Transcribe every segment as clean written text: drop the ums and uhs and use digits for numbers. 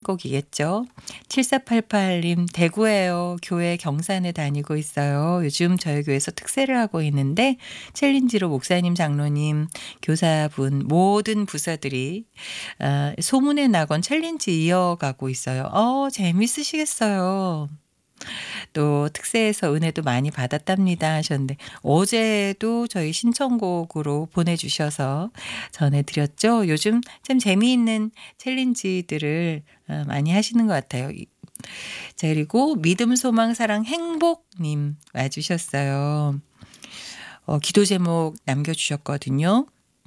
신청곡이겠죠. 7488님, 대구예요. 교회 경산에 다니고 있어요. 요즘 저희 교회에서 특세를 하고 있는데 챌린지로 목사님, 장로님, 교사분 모든 부서들이 소문의 낙원 챌린지 이어가고 있어요. 재밌으시겠어요. 또 특세에서 은혜도 많이 받았답니다 하셨는데 어제도 저희 신청곡으로 보내주셔서 전해드렸죠. 요즘 참 재미있는 챌린지들을 많이 하시는 것 같아요. 자, 그리고 믿음, 소망, 사랑, 행복님 와주셨어요. 기도 제목 남겨주셨거든요.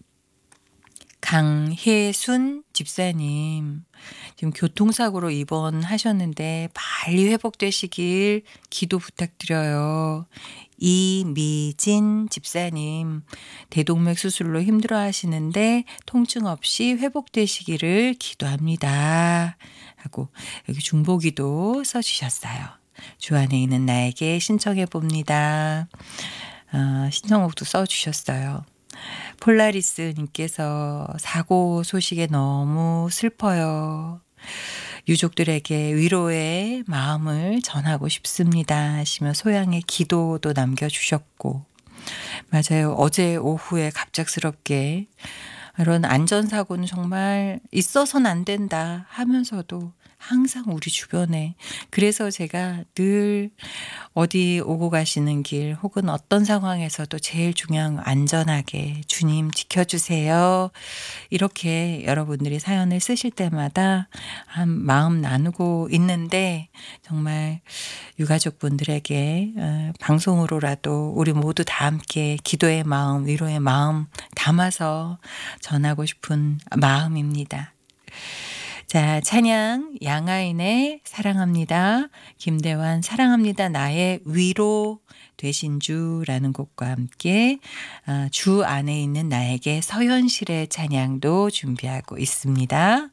강혜순 집사님, 지금 교통사고로 입원하셨는데 빨리 회복되시길 기도 부탁드려요. 이미진 집사님, 대동맥 수술로 힘들어 하시는데 통증 없이 회복되시기를 기도합니다. 하고 여기 중보기도 써주셨어요. 주 안에 있는 나에게 신청해 봅니다. 신청곡도 써주셨어요. 폴라리스님께서 사고 소식에 너무 슬퍼요. 유족들에게 위로의 마음을 전하고 싶습니다 하시며 소양의 기도도 남겨주셨고, 맞아요. 어제 오후에 갑작스럽게 이런 안전사고는 정말 있어서는 안 된다 하면서도 항상 우리 주변에, 그래서 제가 늘 어디 오고 가시는 길 혹은 어떤 상황에서도 제일 중요한 건 안전하게 주님 지켜주세요. 이렇게 여러분들이 사연을 쓰실 때마다 한 마음 나누고 있는데 정말 유가족분들에게 방송으로라도 우리 모두 다 함께 기도의 마음, 위로의 마음 담아서 전하고 싶은 마음입니다. 자, 찬양 양아인의 사랑합니다. 김대환 사랑합니다. 나의 위로 되신 주라는 곡과 함께 주 안에 있는 나에게 서현실의 찬양도 준비하고 있습니다.